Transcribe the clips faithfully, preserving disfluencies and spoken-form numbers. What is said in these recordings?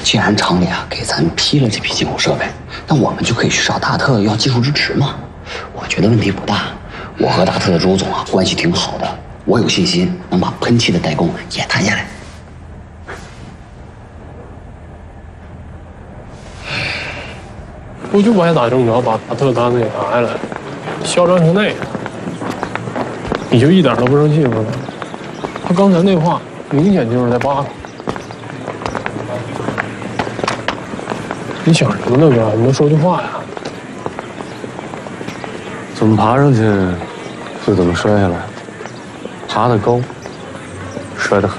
既然厂里啊给咱批了这批进口设备，那我们就可以去找大特要技术支持嘛。我觉得问题不大。我和大特的周总啊关系挺好的，我有信心能把喷漆的代工也谈下来。 我就不爱打正着把大特单子给拿下来，嚣张成那样，你就一点都不生气吗？他刚才那话明显就是在扒他。你想什么呢，哥？你能说句话呀？ 怎么爬上去就怎么摔下来，爬得高，摔得狠。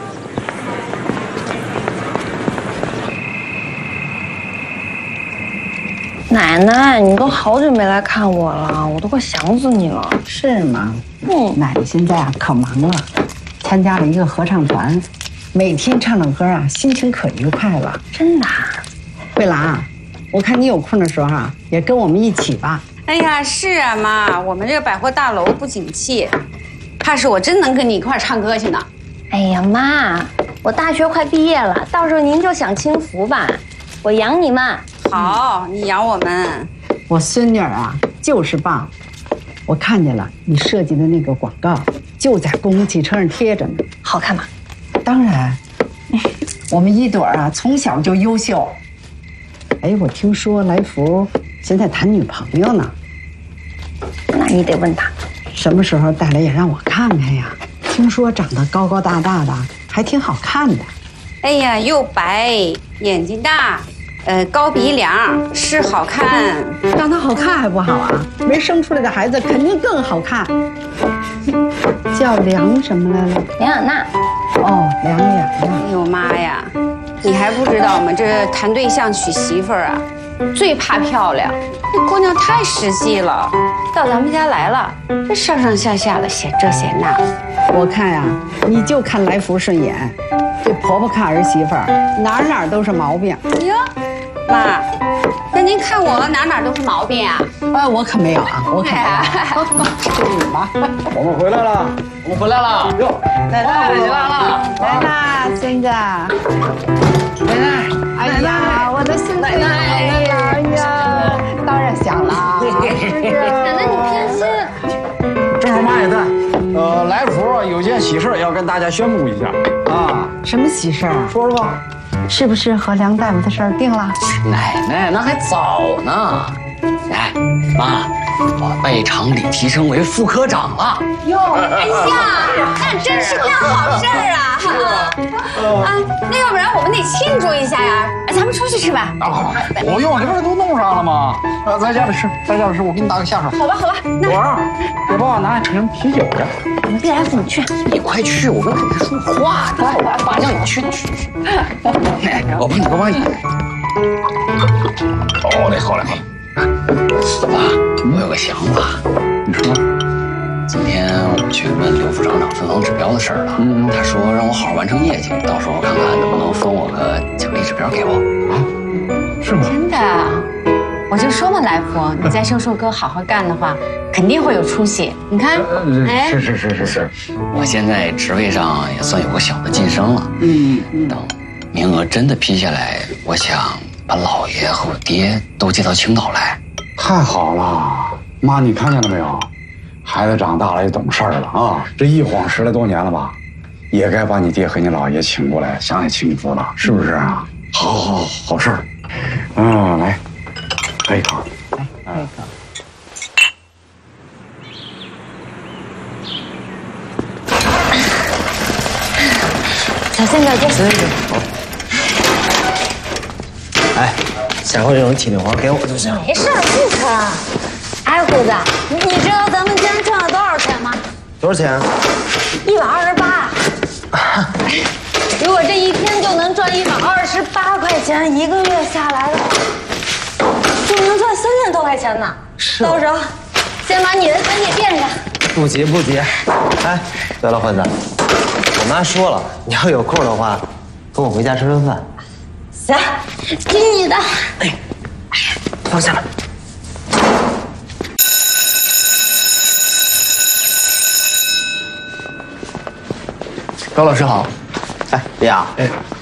奶奶，你都好久没来看我了，我都快想死你了。 是吗？ 嗯， 奶奶现在啊可忙了，参加了一个合唱团，每天唱唱歌啊，心情可愉快了。 真的？ 慧兰，我看你有空的时候啊，也跟我们一起吧。 哎呀，是啊，妈，我们这个百货大楼不景气，怕是我真能跟你一块唱歌去呢。 哎呀，妈，我大学快毕业了，到时候您就享清福吧，我养你们。 好，你养我们。 我孙女儿啊，就是棒。我看见了你设计的那个广告，就在公共汽车上贴着呢。 好看吗？ 当然，我们一朵啊从小就优秀。哎，我听说来福现在谈女朋友呢。 那你得问他， 什么时候带来也让我看看呀？听说长得高高大大的，还挺好看的。 哎呀，又白，眼睛大。呃，高鼻梁是好看， 长得好看还不好啊？没生出来的孩子肯定更好看。叫梁什么来了？ 梁雅娜。 哦，梁雅娜。 哎呦妈呀，你还不知道我们这谈对象娶媳妇儿啊，最怕漂亮。这姑娘太实际了，到咱们家来了，这上上下下的嫌这嫌那。 我看呀、啊，你就看来福顺眼，这婆婆看儿媳妇儿，哪哪都是毛病。 哟。妈，那您看我哪哪都是毛病啊？ 啊，我可没有啊，我可没有。是你吧？ 我们回来了， 我们回来了。哟， 奶奶你来了， 来啦，孙子。奶奶，哎呀，我的孙子来了！哎呀，当然想了。 奶奶，你偏心。 正好妈也在。呃，来福有件喜事要跟大家宣布一下啊。 什么喜事啊？ 说说吧。 是不是和梁大夫的事儿定了？ 奶奶，那还早呢。哎，妈，我被厂里提升为副科长了。 哟，哎呀，那真是件好事儿啊！啊，那要不然我们得庆祝一下呀！哎，咱们出去吃吧。 啊，不用，这不是都弄上了吗？呃，在家里吃，在家里吃，我给你打个下手。 好吧，好吧。那果儿，给爸爸拿瓶啤酒去。 我们 B F 你去， 你快去，我跟奶奶说话呢。爸让你去，你去去。我帮你，我帮你。好嘞，好嘞，好嘞。爸，我有个想法。 你说。 今天我去问刘副厂长分房指标的事儿了。嗯，他说让我好好完成业绩，到时候看看能不能分我个奖励指标给我。 啊，是吗？ 真的，我就说嘛，来福，你在销售科好好干的话，肯定会有出息。你看， 哎，是是是是是。 我现在职位上也算有个小的晋升了。嗯嗯。等名额真的批下来，我想把姥爷和我爹都接到青岛来。 太好了，妈，你看见了没有？孩子长大了也懂事儿了啊！这一晃十来多年了吧，也该把你爹和你姥爷请过来享享清福了，是不是啊？好，好，好，好事儿。嗯，来，喝一口， 来，喝一口。 小心点，别死。 哎，下回这种体力活给我就行。 没事，不疼。哎，虎子，你知道咱们今天赚了多少钱吗？ 多少钱？ 一百二十八。如果这一天就能赚一百二十八块钱，一个月下来的话，就能赚三千多块钱呢。 是。 到时候，先把你的身体垫上。 不急不急。哎，对了，惠子，我妈说了，你要有空的话，跟我回家吃顿饭。 行，听你的。 哎，放下吧。 高老师好。 哎，李亚，哎，